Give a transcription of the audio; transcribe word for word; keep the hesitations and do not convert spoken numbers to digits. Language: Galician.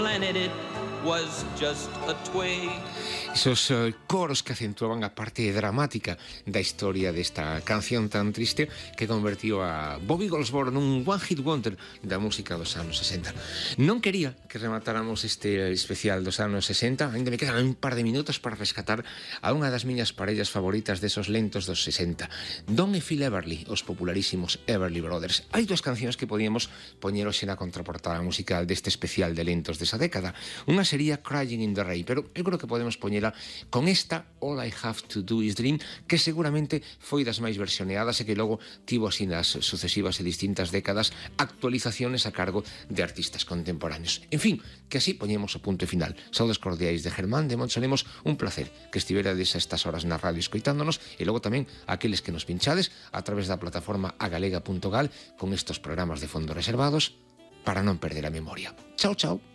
planet, it was just a twig. Esos uh, coros que acentuaban a parte dramática da historia desta canción tan triste que convertiu a Bobby Goldsboro nun one hit wonder da música dos anos sesenta. Non quería que rematáramos este especial dos anos sesenta, ainda me quedan un par de minutos para rescatar a unha das miñas parellas favoritas desos lentos dos sesenta, Don e Phil Everly, os popularísimos Everly Brothers. Hai dúas cancións que podíamos poñer hoxe na contraportada musical deste especial de lentos desa década. Unha sería Crying in the Rain, pero eu creo que podemos poñela con esta All I Have to Do Is Dream, que seguramente foi das máis versioneadas e que logo tivo así nas sucesivas e distintas décadas actualizaciones a cargo de artistas contemporáneos. En fin, que así poñemos o punto final. Saudos cordiais de Germán de Montsolemos, un placer que estiverades a estas horas na radio escoitándonos e logo tamén aqueles que nos pinchades a través da plataforma agalega punto gal con estos programas de fondo reservados para non perder a memoria. Chao, chao.